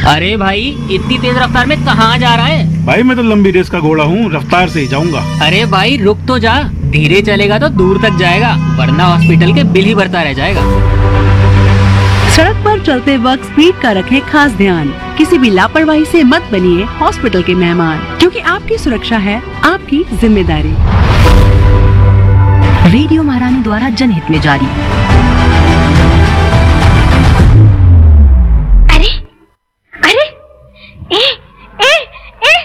अरे भाई इतनी तेज रफ्तार में कहाँ जा रहा है? भाई मैं तो लंबी रेस का घोड़ा हूँ, रफ्तार से ही जाऊंगा। अरे भाई रुक तो जा, धीरे चलेगा तो दूर तक जाएगा, वरना हॉस्पिटल के बिल ही भरता रह जाएगा। सड़क पर चलते वक्त स्पीड का रखें खास ध्यान। किसी भी लापरवाही से मत बनिए हॉस्पिटल के मेहमान, क्योंकि आपकी सुरक्षा है आपकी जिम्मेदारी। रेडियो महारानी द्वारा जनहित में जारी।